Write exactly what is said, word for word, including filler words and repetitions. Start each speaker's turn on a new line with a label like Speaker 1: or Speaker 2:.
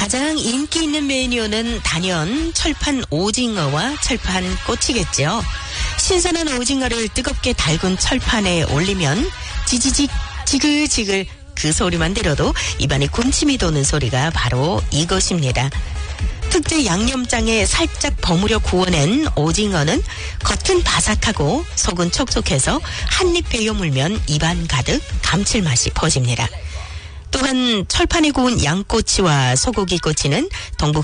Speaker 1: 가장 인기 있는 메뉴는 단연 철판 오징어와 철판 꼬치겠죠. 신선한 오징어를 뜨겁게 달군 철판에 올리면 지지직 지글지글 그 소리만 들어도 입안에 군침이 도는 소리가 바로 이것입니다. 특제 양념장에 살짝 버무려 구워낸 오징어는 겉은 바삭하고 속은 촉촉해서 한입 베어 물면 입안 가득 감칠맛이 퍼집니다. 또한 철판에 구운 양꼬치와 소고기 꼬치는 동북